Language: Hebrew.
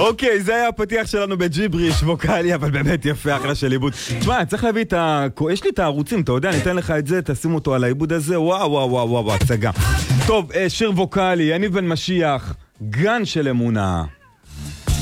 אוקיי, זה היה הפתיח שלנו בג'יבריש ווקלי, אבל באמת יפה, אחלה של עיבוד. תשמע, צריך להביא את יש לי את הערוצים, אתה יודע, ניתן לך את זה, תשים אותו על העיבוד הזה, וואו, וואו, וואו, וואו, הצגה. טוב, שיר ווקלי, יניב בן משיח, גן של אמונה.